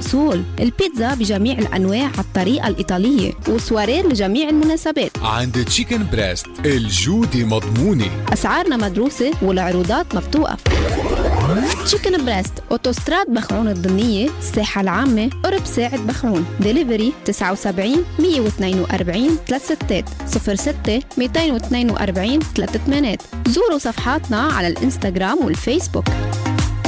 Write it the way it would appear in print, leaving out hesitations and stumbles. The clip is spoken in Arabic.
الأصول. البيتزا بجميع الأنواع على الطريقة الإيطالية، وسوارير لجميع المناسبات. عند تشيكن بريست الجودة مضمونة، أسعارنا مدروسة والعروضات ما بتوقف. تشيكن بريست، أوتوستراد بخعون الضمنية، الساحة العامة، قرب ساعة بخعون. ديليفري 79 142 36 06 242 38. زوروا صفحاتنا على الإنستغرام والفيسبوك.